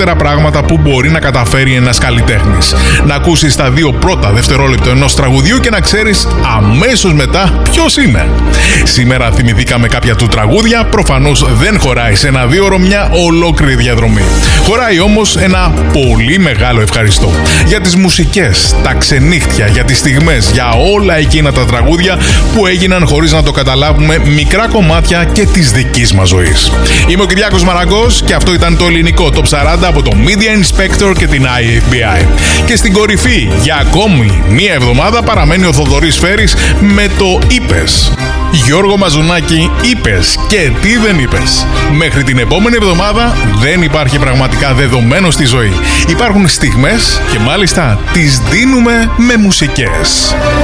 καλύτερα πράγματα που μπορεί να καταφέρει ένας καλλιτέχνης. Να ακούσεις τα 2 πρώτα δευτερόλεπτα ενός τραγουδιού και να ξέρεις αμέσως μετά ποιος είναι. Σήμερα θυμηθήκαμε κάποια του τραγούδια, προφανώς δεν χωράει σε ένα 2ωρο μια ολόκληρη διαδρομή. Χωράει όμως ένα πολύ μεγάλο ευχαριστώ για τις μουσικές, τα ξενύχτια, για τις στιγμές, για όλα εκείνα τα τραγούδια που έγιναν χωρίς να το καταλάβουμε, μικρά κομμάτια και της δικής μας ζωής. Είμαι ο Κυριάκος Μαραγκός και αυτό ήταν το ελληνικό Top 40 από το Media Inspector και την IFBI. Και στην κορυφή για ακόμη μία εβδομάδα παραμένει ο Θοδωρής Φέρης με το «Είπες». Γιώργο Μαζουνάκη, είπες και τι δεν είπες. Μέχρι την επόμενη εβδομάδα δεν υπάρχει πραγματικά δεδομένο στη ζωή. Υπάρχουν στιγμές και μάλιστα τις δίνουμε με μουσικές.